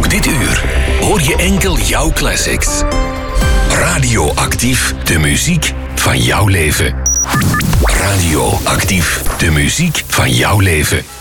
Dit uur hoor je enkel jouw classics. Radioactief, de muziek van jouw leven. Radioactief, de muziek van jouw leven.